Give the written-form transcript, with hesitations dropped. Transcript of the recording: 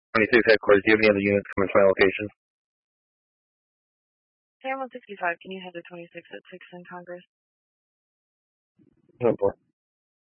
26 headquarters, do you have any other units coming to my location? Sam 165, can you head to 26 at 6 in Congress? No,